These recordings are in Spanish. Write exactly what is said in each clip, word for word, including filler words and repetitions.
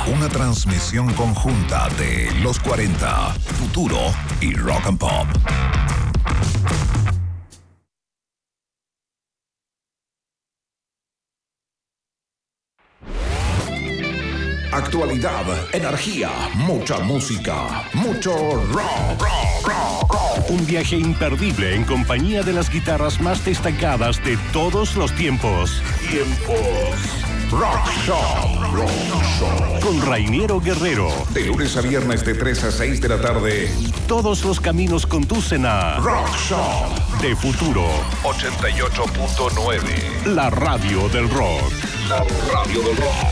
Una transmisión conjunta de Los cuarenta, Futuro y Rock and Pop. Actualidad, energía, mucha música, mucho rock, rock, rock, rock. Un viaje imperdible en compañía de las guitarras más destacadas de todos los tiempos. Tiempos. Rock Shop. Rock Shop. Con Rainiero Guerrero. De lunes a viernes de tres a seis de la tarde. Todos los caminos conducen a Rock Shop. De Futuro. ochenta y ocho punto nueve. La radio del rock. La radio del rock.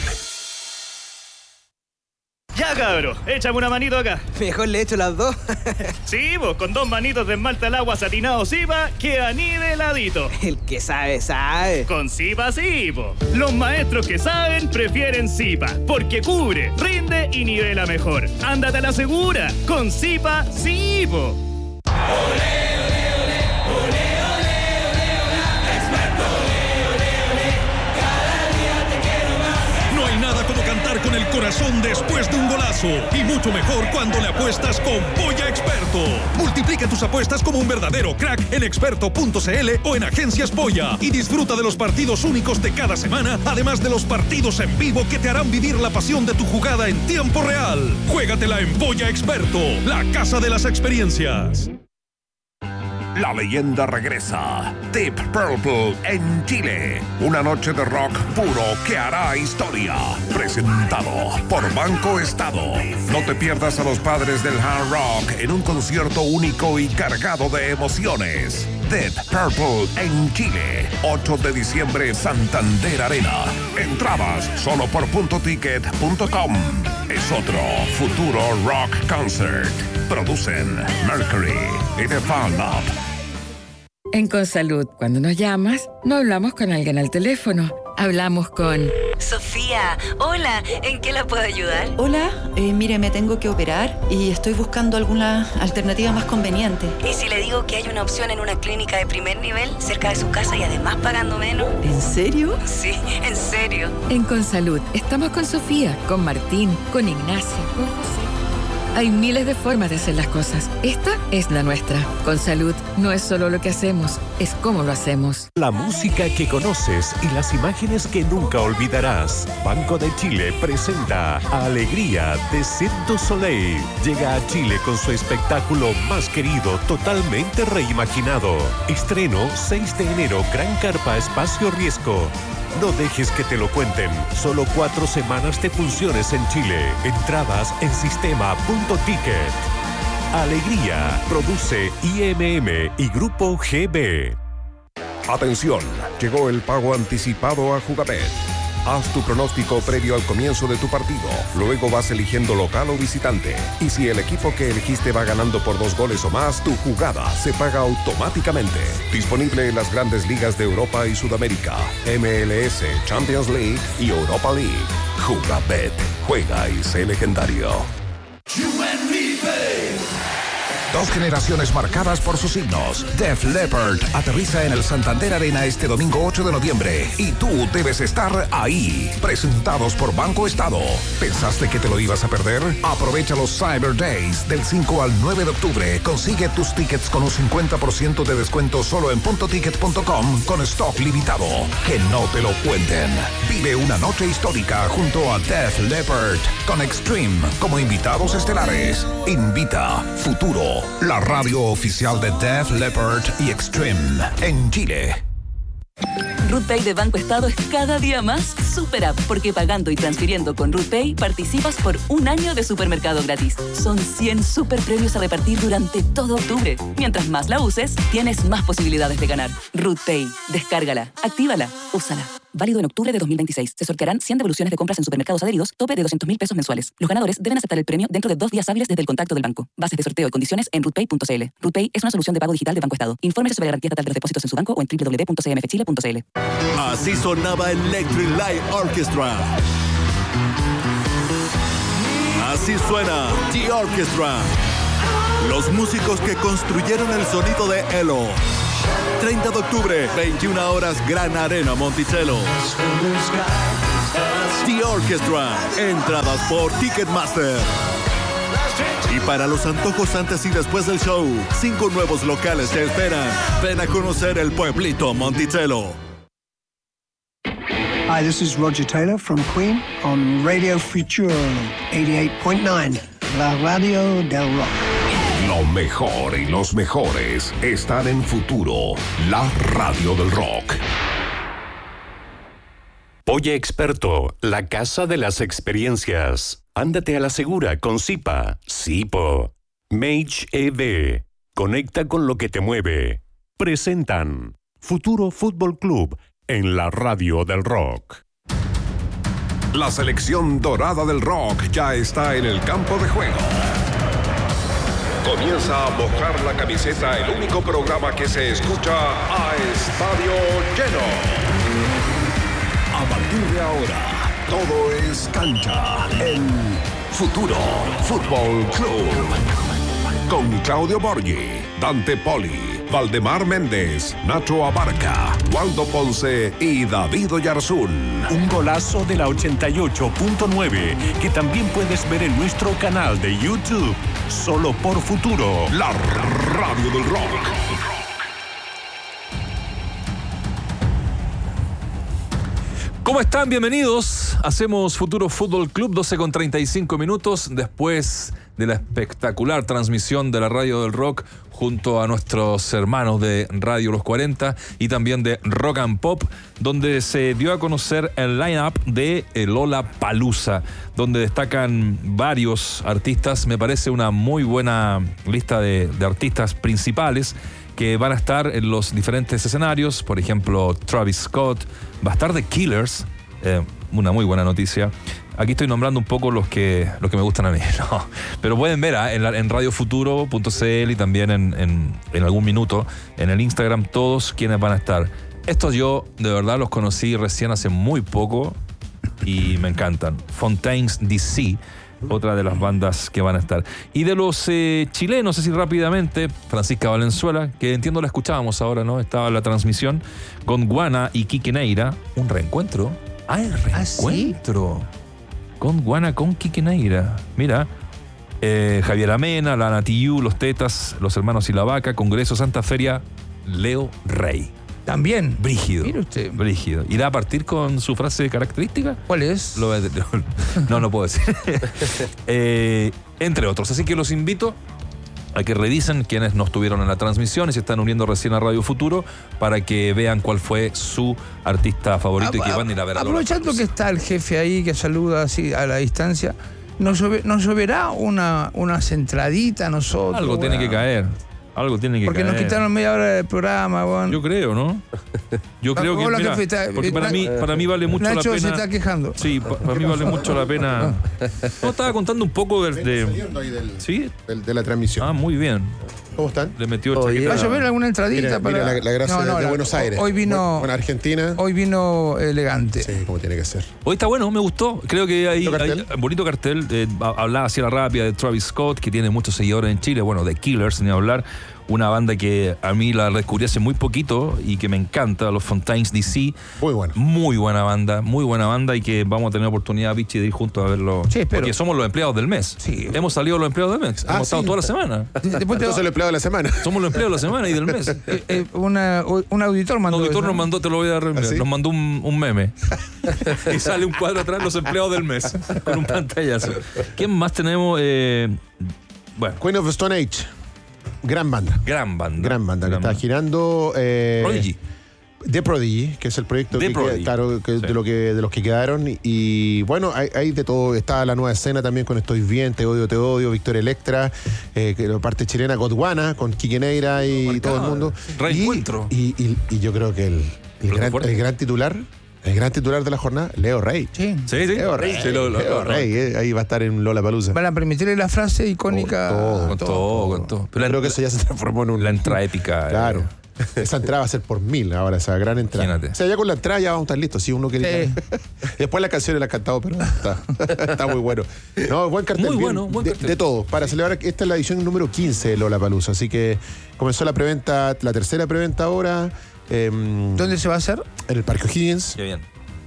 Ya, cabro, échame una manito acá. Mejor le echo las dos. Sí, vos, con dos manitos de esmalte al agua satinado Zipa, queda niveladito. El que sabe, sabe. Con Zipa sí, po. Los maestros que saben prefieren Zipa, porque cubre, rinde y nivela mejor. Ándate a la segura, con Zipa sí, po. Con el corazón después de un golazo y mucho mejor cuando le apuestas con Polla Experto. Multiplica tus apuestas como un verdadero crack en experto punto c l o en Agencias Polla y disfruta de los partidos únicos de cada semana, además de los partidos en vivo que te harán vivir la pasión de tu jugada en tiempo real. Juégatela en Polla Experto, la casa de las experiencias. La leyenda regresa. Deep Purple en Chile. Una noche de rock puro que hará historia. Presentado por Banco Estado. No te pierdas a los padres del hard rock en un concierto único y cargado de emociones. Deep Purple en Chile. ocho de diciembre, Santander Arena. Entradas solo por punto ticket punto com. Es otro Futuro Rock Concert. Producen Mercury y The Fan Up. En Consalud, cuando nos llamas, no hablamos con alguien al teléfono. Hablamos con... Sofía, hola, ¿en qué la puedo ayudar? Hola, eh, mire, me tengo que operar y estoy buscando alguna alternativa más conveniente. ¿Y si le digo que hay una opción en una clínica de primer nivel, cerca de su casa y además pagando menos? ¿En serio? Sí, en serio. En Consalud, estamos con Sofía, con Martín, con Ignacia, con José. Hay miles de formas de hacer las cosas. Esta es la nuestra. Consalud no es solo lo que hacemos, es cómo lo hacemos. La música que conoces y las imágenes que nunca olvidarás. Banco de Chile presenta Alegría de Cirque du Soleil. Llega a Chile con su espectáculo más querido, totalmente reimaginado. Estreno seis de enero, Gran Carpa Espacio Riesgo. No dejes que te lo cuenten. Solo cuatro semanas de funciones en Chile. Entradas en sistema punto ticket. Alegría. Produce I M M y Grupo G B. Atención, llegó el pago anticipado a Jugabet. Haz tu pronóstico previo al comienzo de tu partido. Luego vas eligiendo local o visitante. Y si el equipo que elegiste va ganando por dos goles o más, tu jugada se paga automáticamente. Disponible en las grandes ligas de Europa y Sudamérica, M L S, Champions League y Europa League. Jugabet. Juega y sé legendario. Dos generaciones marcadas por sus signos. Def Leppard aterriza en el Santander Arena este domingo ocho de noviembre y tú debes estar ahí. Presentados por Banco Estado. ¿Pensaste que te lo ibas a perder? Aprovecha los Cyber Days del cinco al nueve de octubre. Consigue tus tickets con un cincuenta por ciento de descuento solo en punto ticket punto com con stock limitado. Que no te lo cuenten. Vive una noche histórica junto a Def Leppard con Extreme como invitados estelares. Invita Futuro, la radio oficial de Def Leppard y Extreme en Chile. RootPay de Banco Estado es cada día más super app, porque pagando y transfiriendo con RootPay participas por un año de supermercado gratis. Son cien super premios a repartir durante todo octubre. Mientras más la uses, tienes más posibilidades de ganar. RootPay, descárgala, actívala, úsala. Válido en octubre de dos mil veintiséis. Se sortearán cien devoluciones de compras en supermercados adheridos, tope de doscientos mil pesos mensuales. Los ganadores deben aceptar el premio dentro de dos días hábiles desde el contacto del banco. Bases de sorteo y condiciones en rootpay punto c l. RootPay es una solución de pago digital de Banco Estado. Infórmese sobre la garantía estatal de los depósitos en su banco o en doble u doble u doble u punto c m f chile punto c l. Así sonaba Electric Light Orchestra. Así suena The Orchestra. Los músicos que construyeron el sonido de Elo. treinta de octubre, veintiuna horas, Gran Arena Monticello. The Orchestra. Entradas por Ticketmaster. Y para los antojos antes y después del show, cinco nuevos locales te esperan. Ven a conocer el pueblito Monticello. Hi, this is Roger Taylor from Queen on Radio Futuro eighty-eight point nine, la radio del rock. Lo mejor y los mejores están en Futuro, la radio del rock. Oye Experto, la casa de las experiencias. Ándate a la segura con Zipa. Zipo. Mage E V. Conecta con lo que te mueve. Presentan Futuro Fútbol Club en la radio del rock. La selección dorada del rock ya está en el campo de juego. Comienza a mojar la camiseta, el único programa que se escucha a estadio lleno. A partir de ahora, todo es cancha en Futuro Fútbol Club. Con Claudio Borghi, Dante Poli, Valdemar Méndez, Nacho Abarca, Waldo Ponce y David Oyarzún. Un golazo de la ochenta y ocho punto nueve que también puedes ver en nuestro canal de YouTube. Solo por Futuro, la radio del rock. ¿Cómo están? Bienvenidos. Hacemos Futuro Fútbol Club, doce con treinta y cinco minutos después de la espectacular transmisión de la Radio del Rock junto a nuestros hermanos de Radio Los cuarenta y también de Rock and Pop, donde se dio a conocer el line-up de Lollapalooza, donde destacan varios artistas. Me parece una muy buena lista de, de artistas principales que van a estar en los diferentes escenarios. Por ejemplo, Travis Scott, va a estar The Killers, eh, una muy buena noticia. Aquí estoy nombrando un poco los que, los que me gustan a mí, ¿no? Pero pueden ver ¿eh? en, la, en radio futuro punto c l y también en, en, en algún minuto en el Instagram todos quienes van a estar. Estos yo de verdad los conocí recién hace muy poco y me encantan. Fontaines D C, otra de las bandas que van a estar. Y de los eh, chilenos, así rápidamente, Francisca Valenzuela, que entiendo la escuchábamos ahora, ¿no? Estaba en la transmisión, Gondwana y Quique Neira. Un reencuentro. Ah, el reencuentro. ¿Ah, sí? Gondwana con Quique Neira. Mira, eh, Javier Amena, la Natiyu, Los Tetas, Los Hermanos y la Vaca, Congreso Santa Feria, Leo Rey. También. Brígido. Mire usted. Brígido. ¿Irá a partir con su frase característica? ¿Cuál es? Lo, no, no puedo decir. eh, entre otros. Así que los invito a que revisen quienes no estuvieron en la transmisión y se están uniendo recién a Radio Futuro para que vean cuál fue su artista favorito a, y que van a ir a ver a aprovechando que está el jefe ahí que saluda así a la distancia, ¿nos, nos lloverá una, una centradita a nosotros? Algo bueno. tiene que caer. Algo tiene que porque caer. Porque nos quitaron media hora del programa, bueno. Yo creo, ¿no? Yo creo que, mira, está, porque para mí, para mí vale mucho Nacho la pena. se está quejando. Sí, pa, para mí vale mucho la pena. No, estaba contando un poco de, de ahí del, ¿sí? del, de la transmisión. Ah, muy bien. ¿Cómo están? Le metió oh, yeah. ¿Va a llover alguna entradita? Mira, para... mira la, la gracia no, no, de, de Buenos Aires. Hoy vino. Con Argentina. Hoy vino elegante. Sí, como tiene que ser. Hoy está bueno, me gustó. Creo que hay, hay un bonito cartel. Eh, hablaba así a la rápida de Travis Scott, que tiene muchos seguidores en Chile. Bueno, de Killers, ni hablar. Una banda que a mí la descubrí hace muy poquito y que me encanta, los Fontaines D C. Muy buena. Muy buena banda, muy buena banda y que vamos a tener oportunidad, Vichy, de ir juntos a verlo. Sí, espero. Porque somos los empleados del mes. Sí. Hemos salido los empleados del mes. Ah, Hemos sí. estado toda la semana. Después te... Entonces el empleado de la semana. Somos los empleados de la semana y del mes. eh, eh, una, un auditor mandó. Un auditor eso, nos mandó, te lo voy a dar. ¿Ah, sí? Nos mandó un, un meme. Y sale un cuadro atrás, los empleados del mes. Con un pantallazo. ¿Quién más tenemos? Eh, bueno. Queen of the Stone Age. Gran banda. Gran banda. Gran banda. Gran que banda. está girando. Eh, Prodigy. The Prodigy, que es el proyecto The que Prodigy. queda, claro, que Sí. de, lo que, de los que quedaron. Y, y bueno, hay, hay de todo. Está la nueva escena también con Estoy Bien, Te Odio, Te Odio, Victoria Electra, eh, que la parte chilena, Gondwana, con Quique Neira y Marcado. todo el mundo. Reencuentro. Y, y, y, y yo creo que el, el, gran, fuerte. el gran titular. El gran titular de la jornada, Leo Rey. Sí. Sí, sí. Leo Rey. Sí, lo, lo, Leo lo, Rey, eh, ahí va a estar en Lollapalooza. Van a permitirle la frase icónica. Con todo, Con todo, con todo. Pero creo que eso ya se transformó en un... La entrada épica. Claro. Eh. Esa entrada va a ser por mil ahora, esa gran entrada. Imagínate. O sea, ya con la entrada ya vamos a estar listos. Si uno quiere. Sí. Después las canciones las he cantado, pero está, está muy bueno. No, buen cartel. Muy bien, bueno, buen de, cartel. de todo. Para celebrar, esta es la edición número quince de Lollapalooza. Así que comenzó la preventa, la tercera preventa ahora. Eh, ¿Dónde se va a hacer? En el Parque O'Higgins. Qué bien.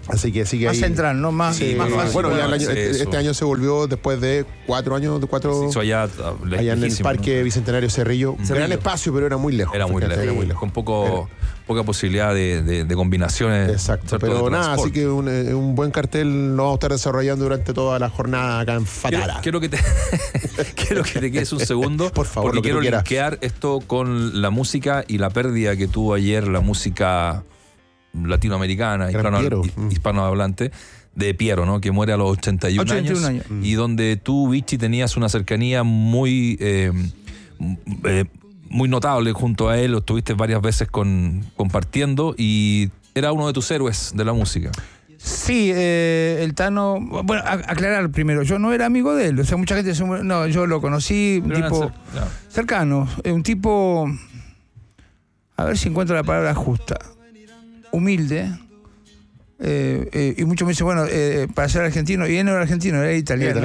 Así que sigue más ahí. central, ¿no? Más, Sí, más fácil. bueno, ya el año, Sí, este, eso. este año se volvió después de cuatro años, de cuatro. Se hizo allá, allá en el Parque ¿no? Bicentenario Cerrillo. Cerrillo. Gran espacio, pero era muy lejos. Era muy, fíjate, lejos, era muy lejos. con poco, poca posibilidad de, de, de combinaciones. Exacto, ¿cierto? pero de nada, transporte. así que un, eh, un buen cartel lo vamos a estar desarrollando durante toda la jornada acá en Fatara. Quiero, quiero que te quiero que te quedes un segundo, por favor, porque lo que quiero tú quieras. linkear esto con la música y la pérdida que tuvo ayer la música latinoamericana, Gran hispano, Piero. hi- hispanohablante, de Piero, ¿no? Que muere a los ochenta y un ochenta y un años, años. y donde tú, Vichy, tenías una cercanía muy eh, eh, muy notable junto a él, lo estuviste varias veces con, compartiendo y era uno de tus héroes de la música. Sí, eh, el Tano, bueno, a- aclarar primero, yo no era amigo de él, o sea, mucha gente, se- no, yo lo conocí, un Pero eran tipo cer- claro. cercano, eh, un tipo, a ver si encuentro la palabra justa, humilde, eh, eh, y muchos me dicen, bueno, eh, para ser argentino, y él no era argentino, era italiano.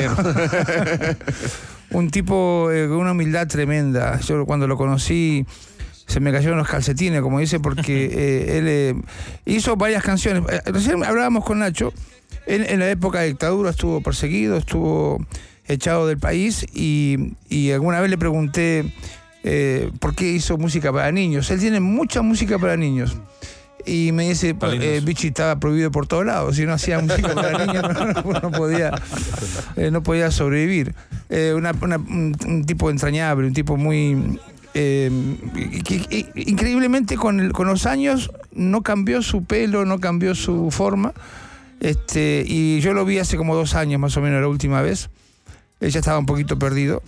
Un tipo eh, con una humildad tremenda. Yo cuando lo conocí se me cayeron los calcetines, como dice, porque eh, él eh, hizo varias canciones. Eh, Recién hablábamos con Nacho, él en la época de dictadura estuvo perseguido, estuvo echado del país y, y alguna vez le pregunté eh, por qué hizo música para niños. Él tiene mucha música para niños. Y me dice, eh, Vichy estaba prohibido por todos lados, si no hacía música para niños no, no podía, eh, no podía sobrevivir. Eh, una- una- un, un tipo entrañable, un tipo muy... eh, que- que- increíblemente con, el- con los años no cambió su pelo, no cambió su forma. Este, y yo lo vi hace como dos años más o menos la última vez. Él ya estaba un poquito perdido.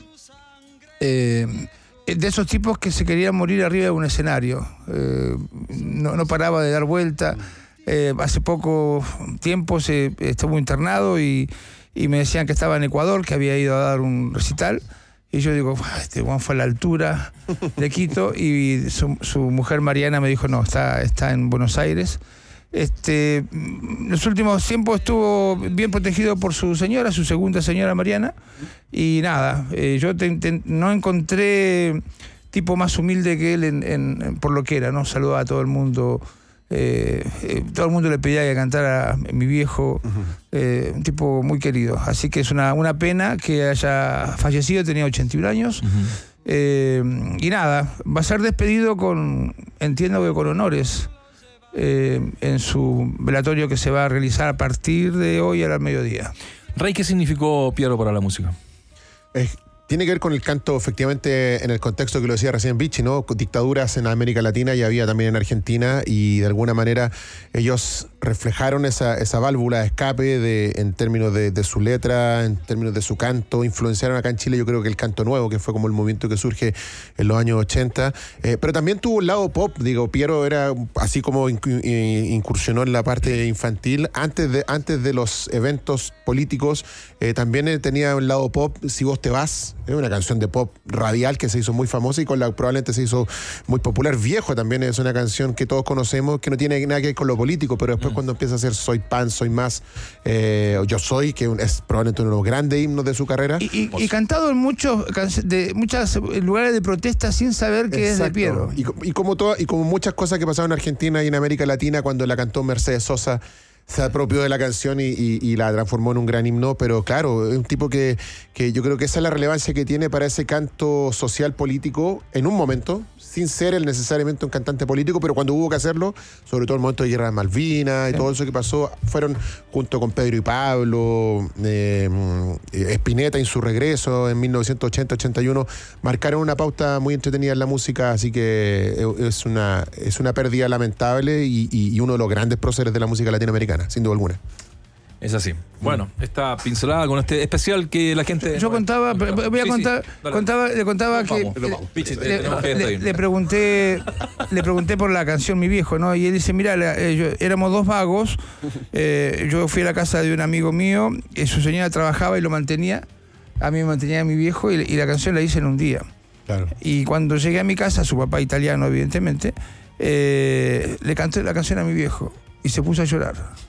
Eh, de esos tipos que se querían morir arriba de un escenario. Eh, no, no paraba de dar vuelta. Eh, hace poco tiempo se estuvo internado y, y me decían que estaba en Ecuador, que había ido a dar un recital. Y yo digo, este Juan fue a la altura de Quito. Y su, su mujer Mariana me dijo, no, está, está en Buenos Aires. Este, los últimos tiempos estuvo bien protegido por su señora, su segunda señora Mariana, y nada, eh, yo te- te- no encontré tipo más humilde que él en, en- en- por lo que era, ¿no? Saludaba a todo el mundo, eh, eh, todo el mundo le pedía que cantara a mi viejo, eh, un tipo muy querido, así que es una, una pena que haya fallecido, tenía ochenta y un años. Eh, y nada, va a ser despedido con, entiendo que con honores. Eh, en su velatorio que se va a realizar a partir de hoy al mediodía. Rey, ¿qué significó Piero para la música? Es- tiene que ver con el canto, efectivamente, en el contexto que lo decía recién Vichy, ¿no? Con dictaduras en América Latina y había también en Argentina, y de alguna manera ellos reflejaron esa, esa válvula de escape de, en términos de, de su letra, en términos de su canto, influenciaron acá en Chile, yo creo que el canto nuevo, que fue como el movimiento que surge en los años ochenta, eh, pero también tuvo un lado pop, digo, Piero era, así como incu- eh, incursionó en la parte infantil, antes de, antes de los eventos políticos, eh, también eh, tenía un lado pop, Si vos te vas, es una canción de pop radial que se hizo muy famosa y con la probablemente se hizo muy popular. Viejo también es una canción que todos conocemos, que no tiene nada que ver con lo político, pero después cuando empieza a hacer Soy Pan, Soy Más, eh, o Yo Soy, que es probablemente uno de los grandes himnos de su carrera. Y, y- y cantado en muchos canc- de muchos lugares de protesta sin saber que es de Exacto. Piero. Y, co- y como toda, y como muchas cosas que pasaron en Argentina y en América Latina, cuando la cantó Mercedes Sosa, se apropió de la canción y, y- y la transformó en un gran himno, pero claro, es un tipo que, que yo creo que esa es la relevancia que tiene para ese canto social político en un momento, sin ser él necesariamente un cantante político, pero cuando hubo que hacerlo, sobre todo el momento de Guerra de Malvinas y todo eso que pasó, fueron junto con Pedro y Pablo, eh, Spinetta en su regreso en mil novecientos ochenta ochenta y uno, marcaron una pauta muy entretenida en la música, así que es una, es una pérdida lamentable y, y- y uno de los grandes próceres de la música latinoamericana, sin duda alguna. Es así. Bueno, esta pincelada con este especial que la gente... Yo contaba, voy a Sí, sí, contar, dale. contaba, le contaba que Vamos, vamos. Pichi, te- le, tenemos que le- despedir. le pregunté, le pregunté por la canción Mi Viejo, ¿no? Y él dice, mira, la- eh, yo- éramos dos vagos, eh, yo fui a la casa de un amigo mío, y su señora trabajaba y lo mantenía, a mí me mantenía a mi viejo y, y la canción la hice en un día. Claro. Y cuando llegué a mi casa, su papá italiano, evidentemente, eh, le canté la canción a mi viejo y se puso a llorar.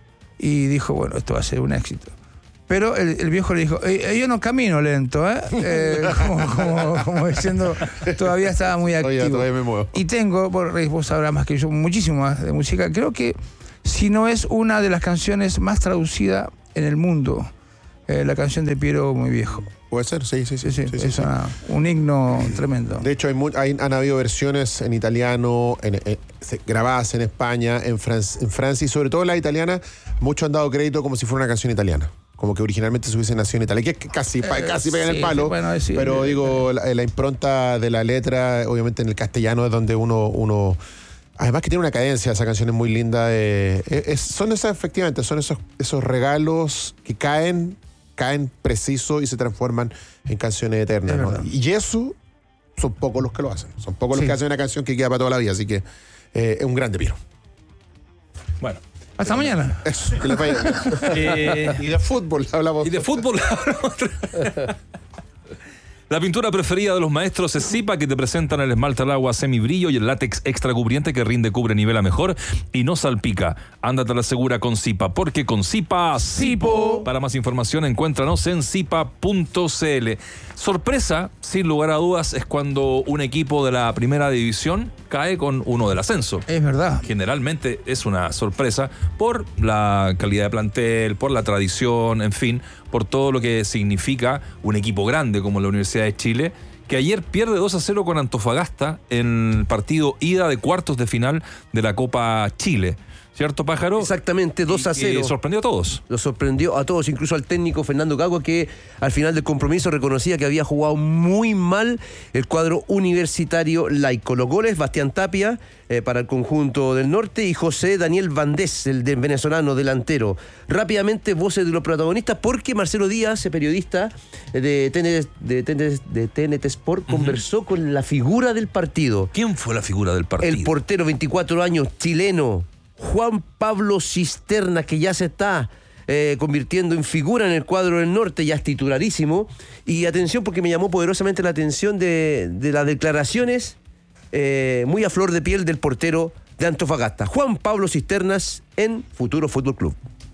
Y dijo, bueno, esto va a ser un éxito. Pero el, el viejo le dijo, "Eh, eh, yo no camino lento, ¿eh?". Eh, como, como- como diciendo, todavía estaba muy activo. Todavía, todavía me muevo. Y tengo, vos vos sabrás más que yo, muchísimo más de música. Creo que si no es una de las canciones más traducidas en el mundo. Eh, la canción de Piero Muy Viejo. Puede ser, sí, sí, sí. sí, sí, sí, es sí, una, un himno tremendo. De hecho, hay, mu- hay han habido versiones en italiano, en, en, se- grabadas en España, en, Fran- en Francia, y sobre todo la italiana, muchos han dado crédito como si fuera una canción italiana. Como que originalmente se hubiese nacido en Italia, que es que casi, pa- Eh, casi pega en sí, el palo. sí, bueno, sí, pero eh, digo, la, la impronta de la letra, obviamente en el castellano es donde uno... uno además que tiene una cadencia, esa canción es muy linda. eh, es- son esas, efectivamente, son esos, esos regalos que caen, caen preciso y se transforman en canciones eternas. Es ¿no? verdad. Y eso son pocos los que lo hacen. Son pocos los Sí. que hacen una canción que queda para toda la vida. Así que eh, es un grande Piero. Bueno. Hasta mañana. Eso, que les vaya bien. Eh, Y de fútbol hablamos. Y de fútbol hablamos. La pintura preferida de los maestros es Zipa, que te presentan el esmalte al agua semibrillo y el látex extra cubriente que rinde, cubre, nivela mejor y no salpica. Ándate a la segura con Zipa, porque con Zipa, Zipo. Para más información, encuéntranos en zipa punto cl. Sorpresa, sin lugar a dudas, es cuando un equipo de la primera división cae con uno del ascenso. Es verdad. Generalmente es una sorpresa por la calidad de plantel, por la tradición, en fin, por todo lo que significa un equipo grande como la Universidad de Chile, que ayer pierde dos a cero con Antofagasta en el partido ida de cuartos de final de la Copa Chile. ¿Cierto, Pájaro? Exactamente, dos a cero. Y sorprendió a todos. Lo sorprendió a todos, incluso al técnico Fernando Cagua, que al final del compromiso reconocía que había jugado muy mal el cuadro universitario laico. Los goles, Bastián Tapia eh, para el conjunto del norte y José Daniel Vandés, el de venezolano delantero. Rápidamente, voces de los protagonistas, porque Marcelo Díaz, periodista de T N T, de T N T, de T N T Sport, uh-huh. conversó con la figura del partido. ¿Quién fue la figura del partido? El portero, veinticuatro años, chileno, Juan Pablo Cisterna, que ya se está eh, convirtiendo en figura en el cuadro del norte, ya es titularísimo. Y atención, porque me llamó poderosamente la atención de, de las declaraciones eh, muy a flor de piel del portero de Antofagasta, Juan Pablo Cisternas, en Futuro Fútbol Club.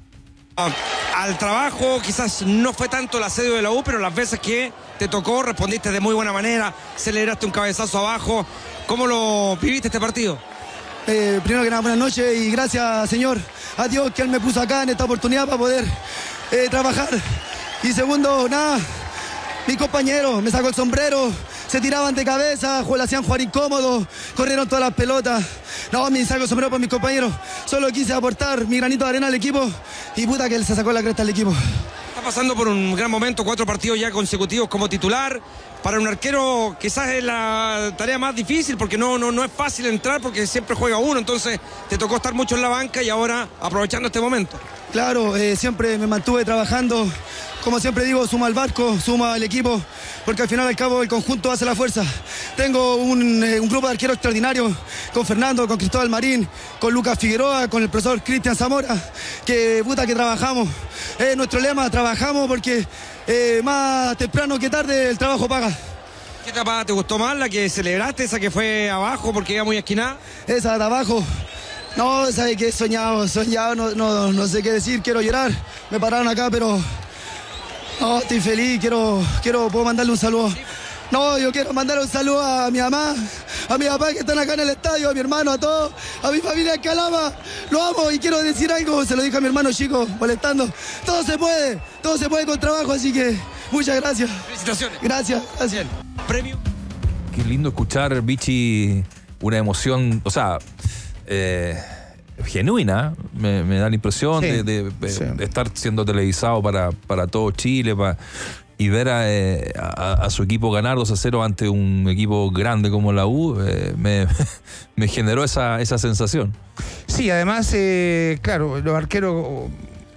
Al trabajo quizás no fue tanto el asedio de la U, pero las veces que te tocó respondiste de muy buena manera, celebraste un cabezazo abajo. ¿Cómo lo viviste este partido? Eh, primero que nada, buenas noches y gracias, Señor, a Dios que Él me puso acá en esta oportunidad para poder eh, trabajar. Y segundo, nada, mis compañeros me sacó el sombrero, se tiraban de cabeza, le hacían jugar incómodo, corrieron todas las pelotas. No, me saco el sombrero por mis compañeros, solo quise aportar mi granito de arena al equipo y puta que Él se sacó la cresta al equipo. Está pasando por un gran momento, cuatro partidos ya consecutivos como titular. Para un arquero quizás es la tarea más difícil porque no, no, no es fácil entrar porque siempre juega uno, entonces te tocó estar mucho en la banca y ahora aprovechando este momento. Claro, eh, siempre me mantuve trabajando, como siempre digo, suma al barco, suma al equipo, porque al final al cabo el conjunto hace la fuerza. Tengo un, eh, un grupo de arqueros extraordinario, con Fernando, con Cristóbal Marín, con Lucas Figueroa, con el profesor Cristian Zamora, que puta que trabajamos. Es eh, nuestro lema, trabajamos porque eh, más temprano que tarde el trabajo paga. ¿Qué etapa te gustó más? ¿La que celebraste, esa que fue abajo porque iba muy esquinada? Esa de abajo. No, sabe que he soñado, soñado, no, no, no sé qué decir, quiero llorar. Me pararon acá, pero no, estoy feliz, quiero, quiero, puedo mandarle un saludo. No, yo quiero mandarle un saludo a mi mamá, a mi papá que están acá en el estadio, a mi hermano, a todos, a mi familia en Calama. Lo amo y quiero decir algo, se lo dije a mi hermano chico, molestando. Todo se puede, todo se puede con trabajo, así que muchas gracias. Felicitaciones. Gracias, gracias. Premio. Qué lindo escuchar, Vichy, una emoción, o sea, eh, genuina, me, me da la impresión sí, de, de, de, sí. de estar siendo televisado para, para todo Chile, para, y ver a, eh, a, a su equipo ganar dos a cero ante un equipo grande como la U, eh, me, me generó esa, esa sensación. Sí, además, eh, claro, los arqueros...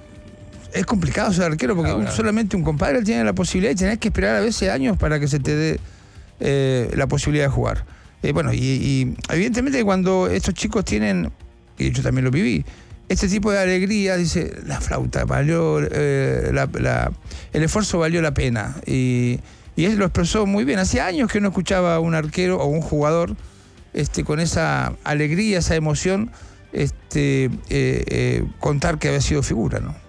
Es complicado ser arquero porque claro, claro. solamente un compadre tiene la posibilidad y tenés que esperar a veces años para que se te dé eh, la posibilidad de jugar. Eh, bueno, y, y evidentemente cuando estos chicos tienen, y yo también lo viví, este tipo de alegría, dice, la flauta valió, eh, la, la, el esfuerzo valió la pena. Y, y él lo expresó muy bien. Hacía años que no escuchaba a un arquero o un jugador este, con esa alegría, esa emoción, este, eh, eh, contar que había sido figura, ¿no?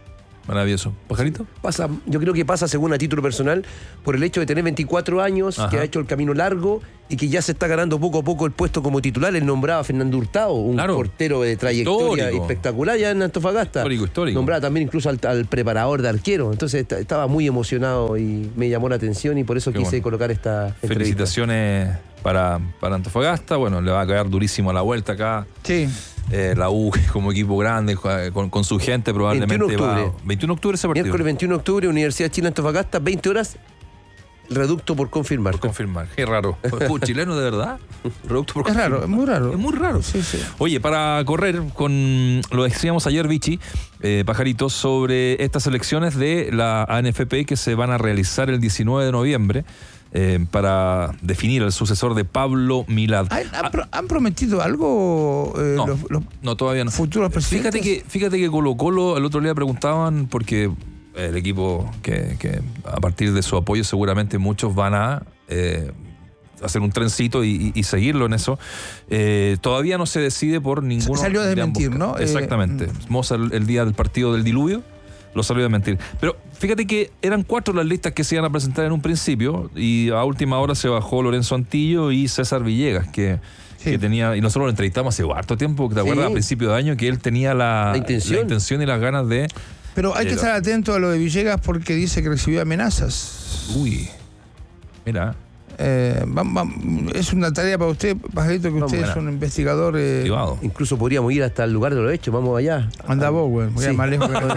Maravilloso. ¿Pajarito? Pasa, yo creo que pasa, según a título personal, por el hecho de tener veinticuatro años, Ajá. que ha hecho el camino largo y que ya se está ganando poco a poco el puesto como titular. Él nombraba a Fernando Hurtado, un claro. portero de trayectoria histórico. espectacular ya en Antofagasta. Histórico, histórico. Nombraba también incluso al, al preparador de arquero. Entonces estaba muy emocionado y me llamó la atención y por eso Qué quise bueno. colocar esta entrevista. Felicitaciones para, para Antofagasta. Bueno, le va a caer durísimo a la vuelta acá. Sí. Eh, la U como equipo grande con, con su gente probablemente veintiuno de octubre. va veintiuno de octubre ese partido. Miércoles veintiuno de octubre, Universidad de Chile Antofagasta, veinte horas. Reducto por confirmar. Por confirmar. Qué raro. ¿Un chileno de verdad? Reducto por confirmar. Es raro, es muy raro. Es muy raro. Sí, sí. Oye, para correr con lo decíamos ayer, Vichy, eh, Pajaritos, sobre estas elecciones de la A N F P que se van a realizar el diecinueve de noviembre. Eh, para definir al sucesor de Pablo Milad. ¿Han, ¿han prometido algo eh, no, los, los no, todavía no. futuros presidentes? Fíjate que, fíjate que Colo Colo el otro día preguntaban, porque el equipo que, que a partir de su apoyo seguramente muchos van a eh, hacer un trencito y, y, y seguirlo en eso. Eh, todavía no se decide por ninguno. Salió a desmentir, de ¿no? Exactamente. Eh, Moza el, el día del partido del diluvio lo salió a desmentir. Pero fíjate que eran cuatro las listas que se iban a presentar en un principio y a última hora se bajó Lorenzo Antillo y César Villegas, que, sí. que tenía, y nosotros lo entrevistamos hace harto tiempo, ¿te acuerdas? Sí. A principio de año, que él tenía la, la, intención. la intención y las ganas de... Pero hay de que estar atento a lo de Villegas porque dice que recibió amenazas. Uy, mira... Eh, va, va, es una tarea para usted, Pajarito, que usted es un investigador. Eh, Privado. Incluso podríamos ir hasta el lugar de los hechos, vamos allá. Anda vos, güey, voy sí. a más lejos que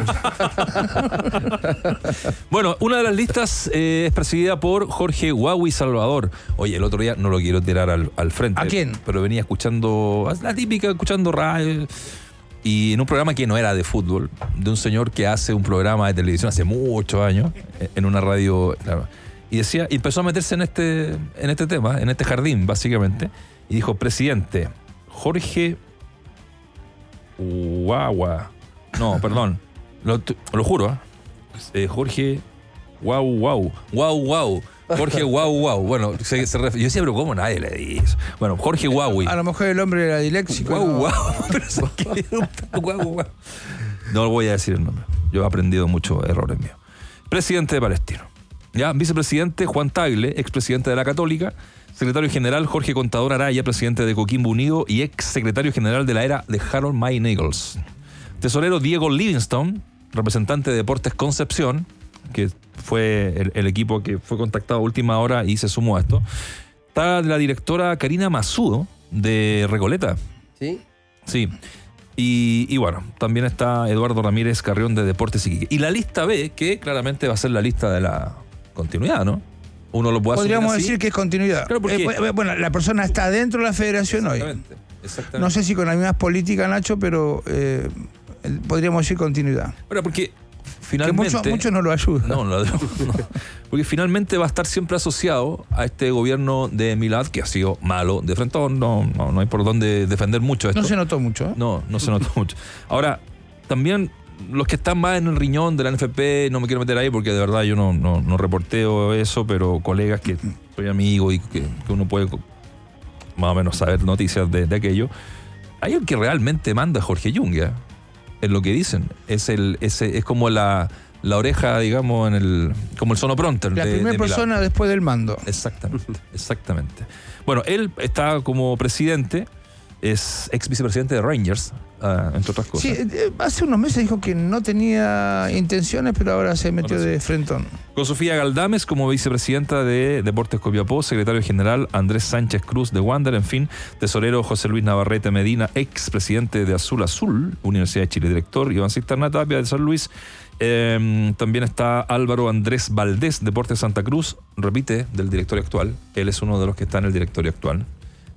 Bueno, una de las listas eh, es presidida por Jorge Huawei Salvador. Oye, el otro día no lo quiero tirar al, al frente. ¿A quién? Pero venía escuchando, la típica, escuchando radio. Y en un programa que no era de fútbol, de un señor que hace un programa de televisión hace muchos años, en una radio... Claro, y decía, y empezó a meterse en este, en este tema, en este jardín, básicamente, y dijo, presidente, Jorge Guagua. No, perdón. Lo, lo juro, ¿eh? eh Jorge Guau Guau. Guau Guau. Jorge Guau Guau. Bueno, se, se ref... yo decía, pero ¿cómo nadie le dice? Bueno, Jorge Guaui. A lo mejor el hombre era diléxico. Guau ¿no? Guau. Pero se guau, guau. No voy a decir el nombre. Yo he aprendido muchos errores míos. Presidente de Palestino. Ya, vicepresidente Juan Tagle, expresidente de la Católica, secretario general Jorge Contador Araya, presidente de Coquimbo Unido y ex secretario general de la era de Harold May Nichols. Tesorero Diego Livingstone, representante de Deportes Concepción, que fue el, el equipo que fue contactado a última hora y se sumó a esto. Está la directora Karina Masudo, de Recoleta. Sí. Sí. Y, y bueno, también está Eduardo Ramírez Carrión de Deportes Iquique. Y la lista B, que claramente va a ser la lista de la continuidad, ¿no? Uno lo puede Podríamos asumir así. decir que es continuidad. Claro, porque... eh, bueno, la persona está dentro de la federación exactamente, hoy. Exactamente. No sé si con las mismas políticas, Nacho, pero eh, podríamos decir continuidad. Bueno, porque finalmente... Que muchos mucho no lo ayudan. No, no, no, porque finalmente va a estar siempre asociado a este gobierno de Milad, que ha sido malo de frente. No, no, no hay por dónde defender mucho esto. No se notó mucho, ¿eh? No, no se notó mucho. Ahora, también... los que están más en el riñón de la N F P, no me quiero meter ahí porque de verdad yo no, no, no reporteo eso, pero colegas que soy amigo y que, que uno puede más o menos saber noticias de, de aquello. Hay el que realmente manda Jorge Yungia, es lo que dicen. Es el ese es como la, la oreja, digamos, en el como el sonoprompter. La de, primera de persona después del mando. Exactamente, exactamente. Bueno, él está como presidente, es ex vicepresidente de Rangers, uh, entre otras cosas. Sí, eh, hace unos meses dijo que no tenía intenciones, pero ahora se metió ahora sí. de frentón. Con Sofía Galdames como vicepresidenta de Deportes Copiapó, secretario general Andrés Sánchez Cruz de Wander, en fin, tesorero José Luis Navarrete Medina, ex presidente de Azul Azul, Universidad de Chile, director Iván Cisterna Tapia de San Luis. Eh, también está Álvaro Andrés Valdés, Deportes Santa Cruz, repite, del directorio actual. Él es uno de los que está en el directorio actual.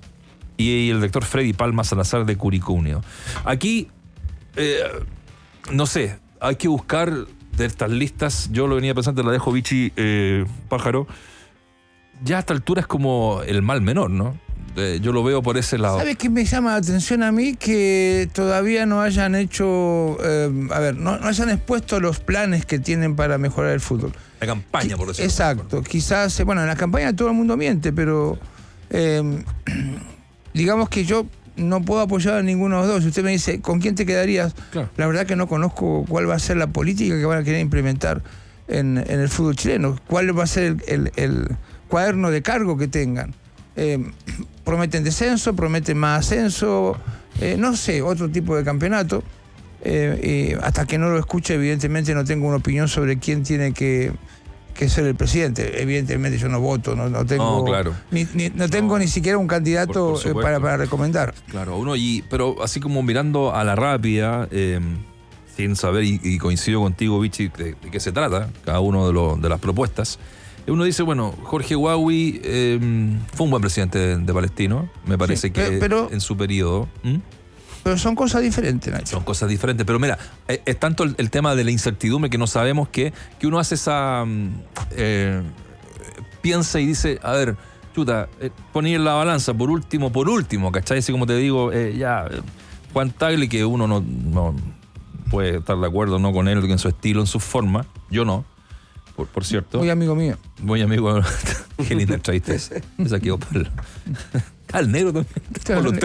Y el director Freddy Palma Salazar de Curicó Unido. Aquí, eh, no sé, hay que buscar de estas listas. Yo lo venía pensando, la dejo Vichy, eh, Pájaro. Ya a esta altura es como el mal menor, ¿no? Eh, yo lo veo por ese lado. ¿Sabes qué me llama la atención a mí? Que todavía no hayan hecho, eh, a ver, no, no hayan expuesto los planes que tienen para mejorar el fútbol. La campaña, Qu- por decirlo. Exacto. Quizás, bueno, en la campaña todo el mundo miente, pero... Eh, digamos que yo no puedo apoyar a ninguno de los dos. Si usted me dice, ¿con quién te quedarías? Claro. La verdad que no conozco cuál va a ser la política que van a querer implementar en, en el fútbol chileno. ¿Cuál va a ser el, el, el cuaderno de cargo que tengan? Eh, prometen descenso, prometen más ascenso, eh, no sé, otro tipo de campeonato. Eh, eh, hasta que no lo escuche, evidentemente no tengo una opinión sobre quién tiene que, que ser el presidente. Evidentemente yo no voto, no, no tengo, no, claro. ni, ni, no tengo no, ni siquiera un candidato por, por eh, para, para recomendar. Claro, uno y pero así como mirando a la rápida, eh, sin saber, y, y coincido contigo, Vichy, de, de qué se trata, cada uno de, lo, de las propuestas. Uno dice, bueno, Jorge Huawei eh, fue un buen presidente de, de Palestino, me parece sí, que pero, pero, en su periodo. ¿Mm? Pero son cosas diferentes, Nacho. Son cosas diferentes, pero mira, es, es tanto el, el tema de la incertidumbre que no sabemos que, que uno hace esa... Eh, piensa y dice, a ver, chuta, eh, poner la balanza, por último, por último, ¿cachai? Así como te digo, eh, ya, Juan Tagle, que uno no, no puede estar de acuerdo no con él, en su estilo, en su forma, yo no. Por, por cierto. Muy amigo mío. Muy amigo. Qué linda entrevista esa. Esa quedó para el... Al negro también.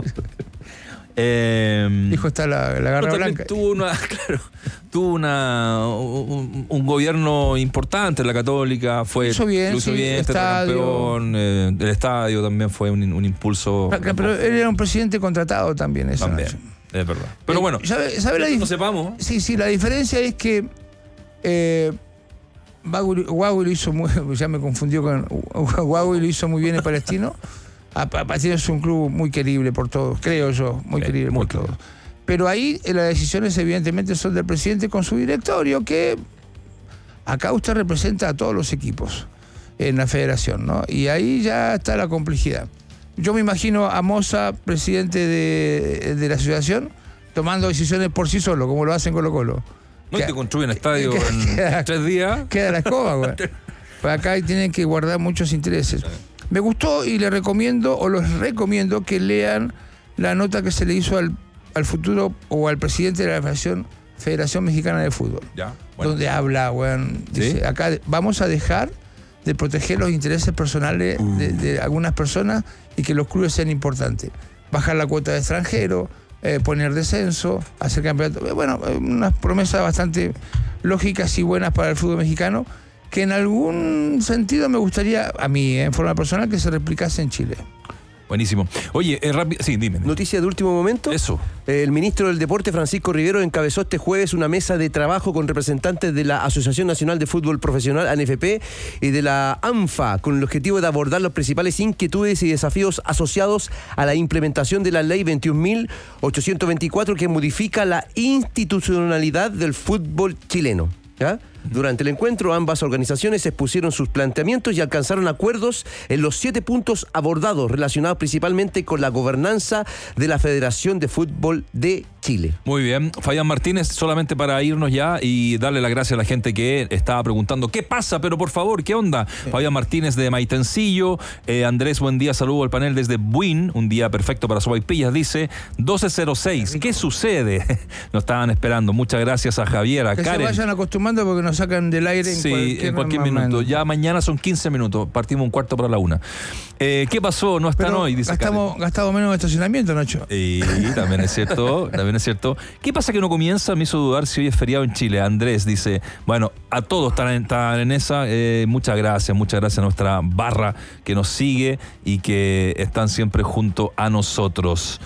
eh, Hijo, está la, la garra blanca. Tuvo una, claro, tuvo una, un, un gobierno importante en la Católica. Fue, lo hizo bien, lo hizo sí, bien, campeón. Eh, el estadio también fue un, un impulso. Pero, pero él era un presidente contratado también, eso. También, Nacho. Es verdad. Pero eh, bueno, ¿sabe, sabe la no sepamos. Sí, sí, la diferencia es que eh, Huawei lo hizo muy, ya me confundió con Huawei lo hizo muy bien en Palestino. Palestino es un club muy querible por todos, creo yo, muy sí, querible muy por claro. todos. Pero ahí eh, las decisiones evidentemente son del presidente con su directorio, que acá usted representa a todos los equipos en la federación, ¿no? Y ahí ya está la complejidad. Yo me imagino a Moza, presidente de, de la asociación, tomando decisiones por sí solo, como lo hacen Colo Colo. No, y te construyen estadio queda, en queda, tres días. Queda la escoba, güey. Pues acá tienen que guardar muchos intereses. Sí. Me gustó y le recomiendo, o los recomiendo, que lean la nota que se le hizo al, al futuro o al presidente de la Federación, Federación Mexicana de Fútbol. Ya, bueno. Donde habla, güey. Dice, ¿sí? Acá vamos a dejar de proteger los intereses personales uh. de, de algunas personas y que los clubes sean importantes. Bajar la cuota de extranjero, Eh, poner descenso, hacer campeonato. Bueno, unas promesas bastante lógicas y buenas para el fútbol mexicano, que en algún sentido me gustaría, a mí, en forma personal, que se replicase en Chile. Buenísimo. Oye, eh, rápido, sí, dime. Noticia de último momento. Eso. Eh, el ministro del Deporte, Francisco Rivero, encabezó este jueves una mesa de trabajo con representantes de la Asociación Nacional de Fútbol Profesional, A N F P, y de la ANFA, con el objetivo de abordar las principales inquietudes y desafíos asociados a la implementación de la Ley veintiún mil ochocientos veinticuatro, que modifica la institucionalidad del fútbol chileno. ¿Ya? Durante el encuentro, ambas organizaciones expusieron sus planteamientos y alcanzaron acuerdos en los siete puntos abordados, relacionados principalmente con la gobernanza de la Federación de Fútbol de Chile. Muy bien. Fabián Martínez, solamente para irnos ya y darle las gracias a la gente que estaba preguntando ¿qué pasa? Pero por favor, ¿qué onda? Sí. Fabián Martínez de Maitencillo, eh, Andrés, buen día, saludo al panel desde Buin, un día perfecto para sopaipillas, dice doce cero seis. ¿Qué sucede? Nos estaban esperando. Muchas gracias a Javier, a que Karen. Se vayan acostumbrando porque nos sacan del aire en sí, cualquier, en cualquier minuto. Ya mañana son quince minutos. Partimos un cuarto para la una. Eh, ¿Qué pasó? No están Pero hoy. Dice gastamos, gastamos menos en estacionamiento, Nacho. Y también es cierto, también es cierto. ¿Qué pasa que no comienza? Me hizo dudar si hoy es feriado en Chile. Andrés dice, bueno, a todos están en, están en esa. Eh, muchas gracias, muchas gracias a nuestra barra que nos sigue y que están siempre junto a nosotros.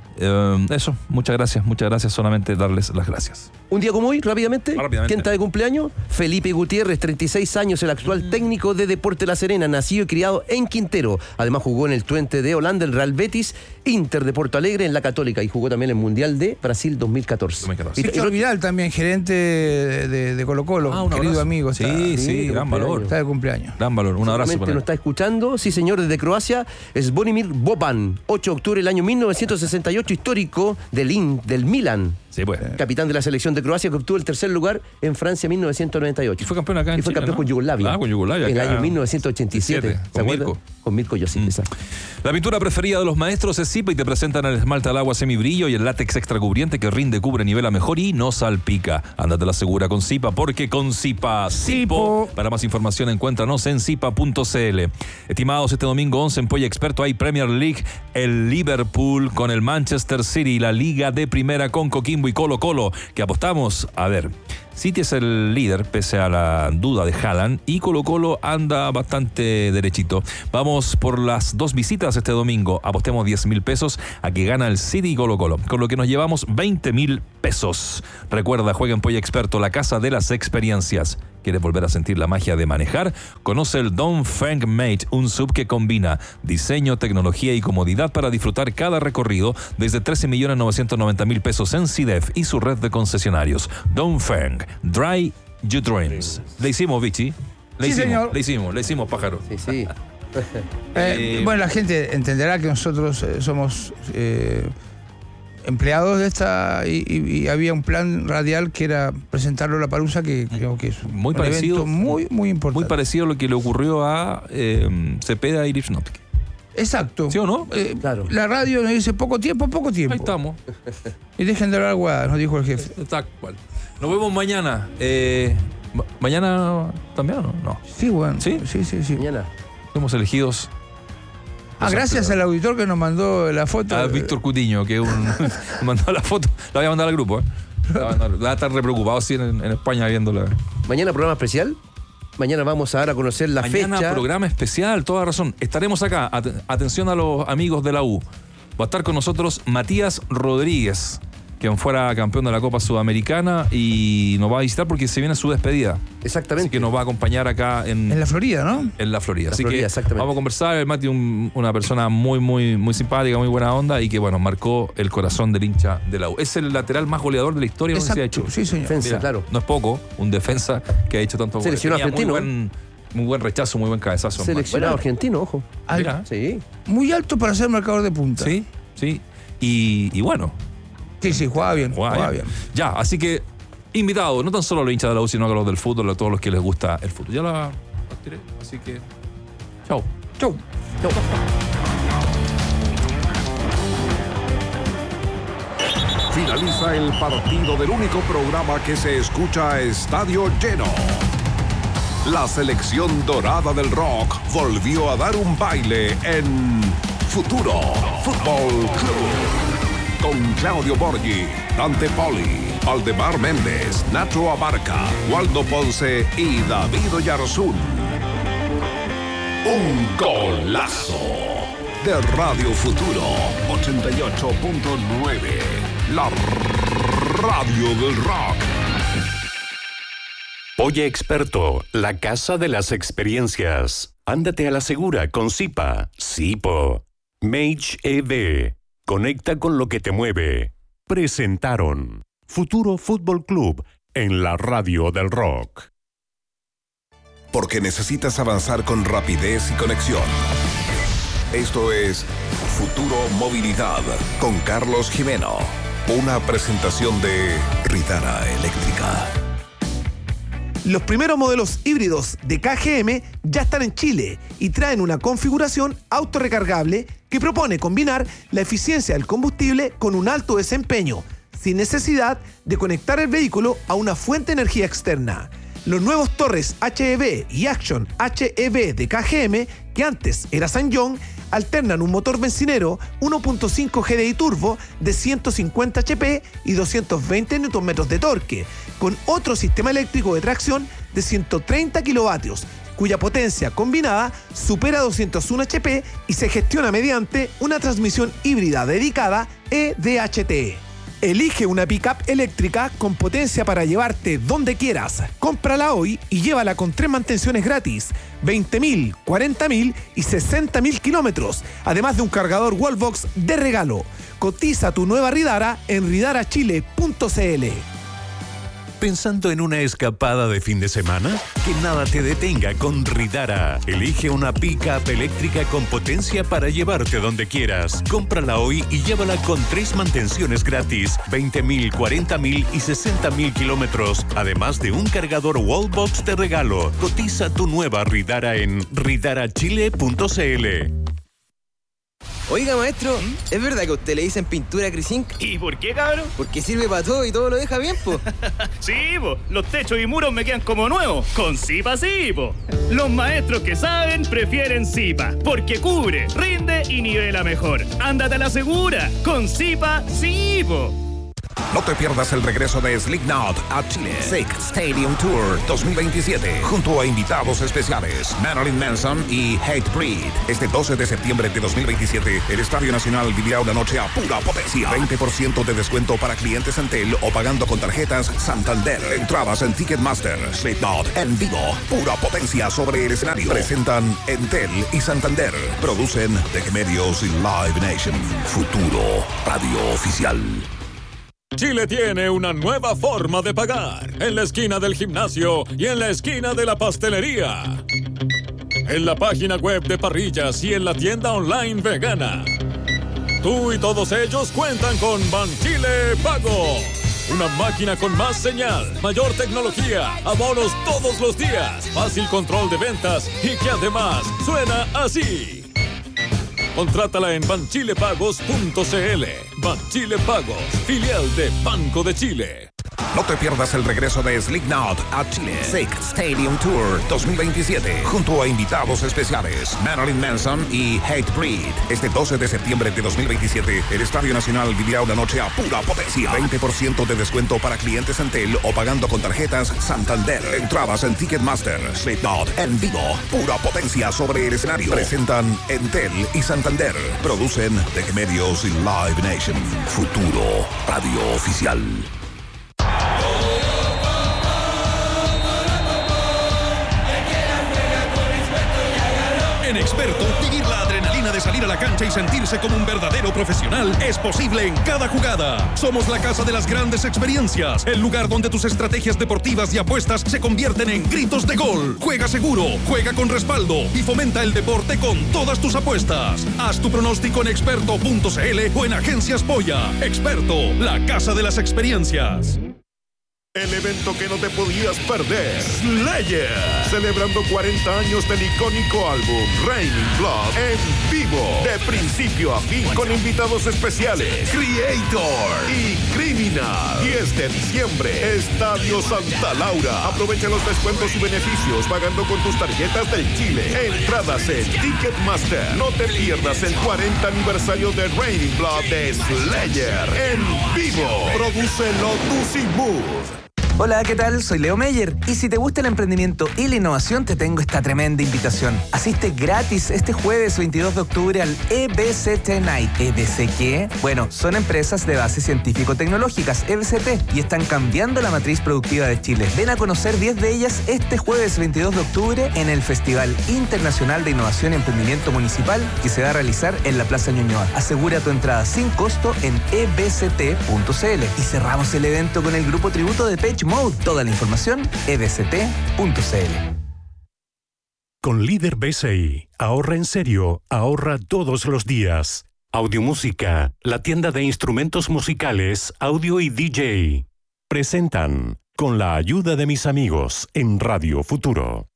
Eh, eso, muchas gracias, muchas gracias, solamente darles las gracias. Un día como hoy, rápidamente, rápidamente. ¿quién está de cumpleaños? Felipe Gutiérrez, treinta y seis años, el actual técnico de Deportes La Serena, nacido y criado en Quintero. Además jugó en el Twente de Holanda, el Real Betis, Inter de Porto Alegre, en la Católica, y jugó también en el Mundial de Brasil dos mil catorce. dos mil catorce. Víctor Vidal también, gerente de, de, de Colo Colo, ah, un querido abrazo. Amigo. Sí, está, sí, sí, gran valor. Está de cumpleaños. Gran valor, un abrazo para él. Nos está escuchando, sí señor, desde Croacia, es Zvonimir Boban, ocho de octubre del año mil novecientos sesenta y ocho, histórico del, In, del Milan. Sí, pues. Capitán de la selección de Croacia, que obtuvo el tercer lugar en Francia en mil novecientos noventa y ocho. Y fue campeón acá en Y fue Chile, campeón ¿no? con Yugoslavia. Ah, con Yugoslavia. En el año mil novecientos ochenta y siete. ¿Se acuerdan? con Mirko Yossi. La pintura preferida de los maestros es Zipa y te presentan el esmalte al agua semibrillo y el látex extra cubriente que rinde, cubre, nivela mejor y no salpica. Ándate la segura con Zipa, porque con Zipa, Zipo. Para más información encuéntranos en zipa punto c l. Estimados, este domingo once en Polla Experto hay Premier League, el Liverpool con el Manchester City, la Liga de Primera con Coquimbo y Colo Colo, que apostamos, a ver, City es el líder pese a la duda de Haaland y Colo Colo anda bastante derechito. Vamos por las dos visitas este domingo. Apostemos diez mil pesos a que gana el City y Colo Colo, con lo que nos llevamos veinte mil pesos. Recuerda, juega en Polla Experto, la casa de las experiencias. ¿Quieres volver a sentir la magia de manejar? Conoce el Dongfeng Mate, un sub que combina diseño, tecnología y comodidad para disfrutar cada recorrido desde trece millones novecientos noventa mil pesos en C I D E F y su red de concesionarios. Dongfeng, Dry Your Dreams. Le hicimos, Vichy. Le Sí, hicimos, señor. le hicimos, le hicimos, pájaro. Sí, sí. Eh, bueno, la gente entenderá que nosotros eh, somos eh, empleados de esta y, y- y había un plan radial que era presentarlo a la Palusa, que creo que es un Muy parecido. evento muy, muy importante. Muy parecido a lo que le ocurrió a eh, Cepeda y Lipsnopki. Exacto. ¿Sí o no? Eh, La radio nos dice poco tiempo, poco tiempo. Ahí estamos. Y dejen de hablar guadas, nos dijo el jefe. Tal cual. Nos vemos mañana. Eh, ma- ¿Mañana también o no? No. Sí, bueno. ¿Sí? Sí, sí, sí. Mañana. Fuimos elegidos. Ah, gracias al auditor que nos mandó la foto. A Víctor Cutiño, que un, mandó la foto. La voy a mandar al grupo, ¿eh? La voy a, mandar, va a estar re preocupado sí, en, en España viéndola. Mañana programa especial. Mañana vamos a dar a conocer la Mañana fecha. programa especial, toda razón. Estaremos acá. At- atención a los amigos de la U. Va a estar con nosotros Matías Rodríguez, quien fuera campeón de la Copa Sudamericana y nos va a visitar porque se viene su despedida. Exactamente. Así que nos va a acompañar acá en, En la Florida, ¿no? en la Florida. La Así Florida, que exactamente. vamos a conversar. El Mati, un- una persona muy, muy, muy simpática, muy buena onda y que, bueno, marcó el corazón del hincha de la U. Es el lateral más goleador de la historia de la Universidad de Chile. Sí, señor. Defensa, Mira, claro. no es poco, un defensa que ha hecho tantos goles. Seleccionado Tenía argentino. Muy buen, muy buen rechazo, muy buen cabezazo. Seleccionado hermano. argentino, ojo. Al- Mira. Sí. Muy alto para ser marcador de punta. Sí, sí. Y, y bueno, Sí, sí, jugaba bien. jugaba Jugaba bien. bien. Ya, así que invitados, no tan solo a los hinchas de la U, sino a los del fútbol, a todos los que les gusta el fútbol. Ya la, la tiré, así que chao. Chau. Finaliza el partido del único programa que se escucha a estadio lleno. La selección dorada del rock volvió a dar un baile en Futuro Fútbol Club. Con Claudio Borghi, Dante Poli, Aldemar Méndez, Nacho Abarca, Waldo Ponce y David Oyarzún. Un golazo de Radio Futuro ochenta y ocho punto nueve. La radio del rock. Polla Experto, la casa de las experiencias. Ándate a la segura con Zipa, Zipo. Mage E V. Conecta con lo que te mueve. Presentaron Futuro Fútbol Club en la radio del rock. Porque necesitas avanzar con rapidez y conexión. Esto es Futuro Movilidad con Carlos Jimeno. Una presentación de Ridara Eléctrica. Los primeros modelos híbridos de K G M ya están en Chile y traen una configuración autorrecargable que propone combinar la eficiencia del combustible con un alto desempeño, sin necesidad de conectar el vehículo a una fuente de energía externa. Los nuevos Torres H E V y Action H E V de K G M, que antes era Sanyong, alternan un motor bencinero uno punto cinco G D I turbo de ciento cincuenta H P y doscientos veinte newton metros de torque, con otro sistema eléctrico de tracción de ciento treinta kilovatios, cuya potencia combinada supera doscientos uno H P y se gestiona mediante una transmisión híbrida dedicada E D H T. Elige una pickup eléctrica con potencia para llevarte donde quieras. Cómprala hoy y llévala con tres mantenciones gratis, veinte mil, cuarenta mil y sesenta mil kilómetros, además de un cargador Wallbox de regalo. Cotiza tu nueva Ridara en ridara chile punto c l. ¿Pensando en una escapada de fin de semana? Que nada te detenga con Ridara. Elige una pick-up eléctrica con potencia para llevarte donde quieras. Cómprala hoy y llévala con tres mantenciones gratis, veinte mil, cuarenta mil y sesenta mil kilómetros, además de un cargador Wallbox de regalo. Cotiza tu nueva Ridara en ridara chile punto c l. Oiga, maestro, ¿es verdad que a usted le dicen pintura Crisink? ¿Y por qué, cabrón? Porque sirve para todo y todo lo deja bien, po. Sí, po. Los techos y muros me quedan como nuevos. Con Zipa sí, po. Los maestros que saben prefieren Zipa. Porque cubre, rinde y nivela mejor. Ándate a la segura. Con Zipa sí, po. No te pierdas el regreso de Slipknot a Chile. Sick Stadium Tour dos mil veintisiete, junto a invitados especiales Marilyn Manson y Hatebreed. Este doce de septiembre de dos mil veintisiete, el Estadio Nacional vivirá una noche a pura potencia. veinte por ciento de descuento para clientes Entel o pagando con tarjetas Santander. Entradas en Ticketmaster. Slipknot en vivo. Pura potencia sobre el escenario. Presentan Entel y Santander. Producen Tech Medios y Live Nation. Futuro Radio Oficial. Chile tiene una nueva forma de pagar, en la esquina del gimnasio y en la esquina de la pastelería. En la página web de Parrillas y en la tienda online vegana. Tú y todos ellos cuentan con Banchile Pago. Una máquina con más señal, mayor tecnología, abonos todos los días, fácil control de ventas y que además suena así. Contrátala en banchilepagos punto c l. Banchile Pagos, filial de Banco de Chile. No te pierdas el regreso de Slipknot a Chile. Sick Stadium Tour dos mil veintisiete, junto a invitados especiales Marilyn Manson y Hatebreed. Este doce de septiembre de dos mil veintisiete, el Estadio Nacional vivirá una noche a pura potencia. veinte por ciento de descuento para clientes Entel o pagando con tarjetas Santander. Entradas en Ticketmaster. Slipknot en vivo. Pura potencia sobre el escenario. Presentan Entel y Santander. Producen Tech Medios y Live Nation. Futuro Radio Oficial. En Experto, vivir la adrenalina de salir a la cancha y sentirse como un verdadero profesional es posible en cada jugada. Somos la casa de las grandes experiencias, el lugar donde tus estrategias deportivas y apuestas se convierten en gritos de gol. Juega seguro, juega con respaldo y fomenta el deporte con todas tus apuestas. Haz tu pronóstico en experto punto c l o en Agencias Polla. Experto, la casa de las experiencias. El evento que no te podías perder, Slayer, celebrando cuarenta años del icónico álbum Raining Blood en vivo, de principio a fin con invitados especiales, Creator y Criminal. diez de diciembre, Estadio Santa Laura. Aprovecha los descuentos y beneficios pagando con tus tarjetas del Chile. Entradas en Ticketmaster. No te pierdas el cuarenta aniversario de Raining Blood de Slayer en vivo. Produce Lotus y Move. Hola, ¿qué tal? Soy Leo Meyer y si te gusta el emprendimiento y la innovación te tengo esta tremenda invitación. Asiste gratis este jueves veintidós de octubre al E B C T Night. ¿E B C qué? Bueno, son empresas de base científico-tecnológicas, E B C T, y están cambiando la matriz productiva de Chile. Ven a conocer diez de ellas este jueves veintidós de octubre en el Festival Internacional de Innovación y Emprendimiento Municipal que se va a realizar en la Plaza Ñuñoa. Asegura tu entrada sin costo en e b c t punto c l. Y cerramos el evento con el grupo tributo de Page Mode. Toda la información, e b c t punto c l. Con Líder B C I, ahorra en serio, ahorra todos los días. Audiomúsica, la tienda de instrumentos musicales, audio y D J. Presentan, con la ayuda de mis amigos, en Radio Futuro.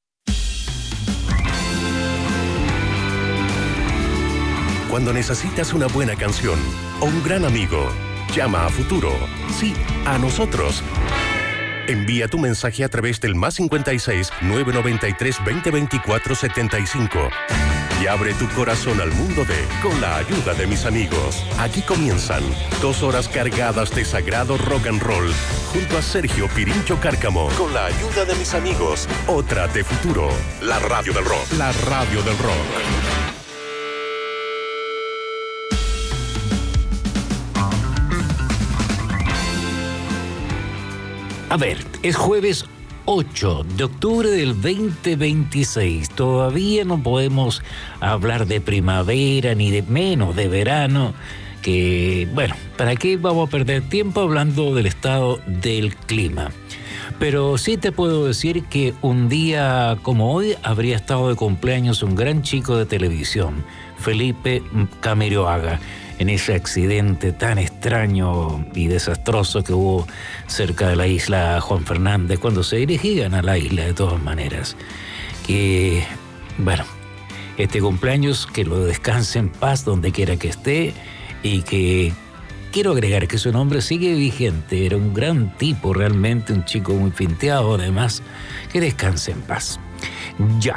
Cuando necesitas una buena canción o un gran amigo, llama a Futuro. Sí, a nosotros. Envía tu mensaje a través del más cincuenta y seis, nueve noventa y tres, veinte veinticuatro, setenta y cinco y abre tu corazón al mundo de Con la ayuda de mis amigos. Aquí comienzan dos horas cargadas de sagrado rock and roll junto a Sergio Pirincho Cárcamo. Con la ayuda de mis amigos, otra de Futuro. La radio del rock. La radio del rock. A ver, es jueves ocho de octubre del veinte veintiséis. Todavía no podemos hablar de primavera ni de menos de verano. que, bueno, ¿para qué vamos a perder tiempo hablando del estado del clima? Pero sí te puedo decir que un día como hoy habría estado de cumpleaños un gran chico de televisión, Felipe Camiroaga, en ese accidente tan extraño y desastroso que hubo cerca de la isla Juan Fernández, cuando se dirigían a la isla de todas maneras. Que, bueno, este cumpleaños, que lo descanse en paz donde quiera que esté, y que quiero agregar que su nombre sigue vigente. Era un gran tipo, realmente, un chico muy finteado, además, que descanse en paz. Ya,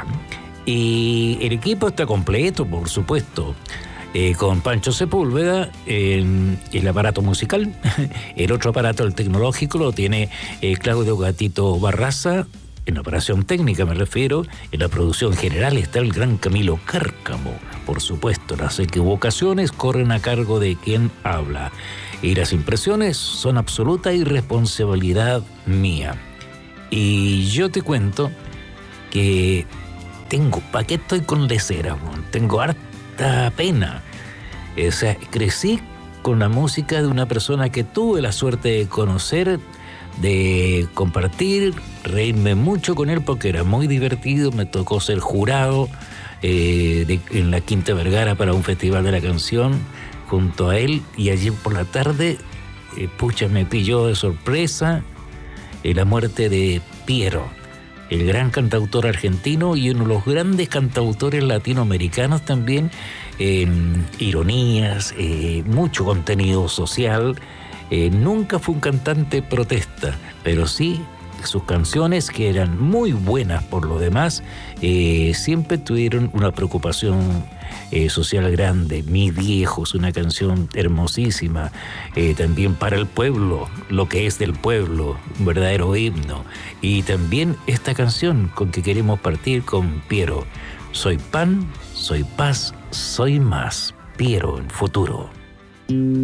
y el equipo está completo, por supuesto. Eh, con Pancho Sepúlveda en el aparato musical. El otro aparato, el tecnológico, lo tiene eh, Claudio Gatito Barraza, en la operación técnica me refiero. En la producción general está el gran Camilo Cárcamo. Por supuesto, las equivocaciones corren a cargo de quien habla. Y las impresiones son absoluta irresponsabilidad mía. Y yo te cuento que tengo, ¿para qué estoy con lecera? Tengo harta pena. O sea, crecí con la música de una persona que tuve la suerte de conocer, de compartir, reírme mucho con él porque era muy divertido. Me tocó ser jurado eh, de, en la Quinta Vergara para un festival de la canción junto a él, y ayer por la tarde, eh, pucha, me pilló de sorpresa eh, la muerte de Piero, el gran cantautor argentino y uno de los grandes cantautores latinoamericanos también, en ironías, eh, mucho contenido social. Eh, nunca fue un cantante protesta, pero sí sus canciones, que eran muy buenas por lo demás, eh, siempre tuvieron una preocupación eh, social grande. Mi viejo es una canción hermosísima, eh, también para el pueblo, lo que es del pueblo, un verdadero himno. Y también esta canción con que queremos partir con Piero, Soy pan, soy paz, soy más. Piero en futuro.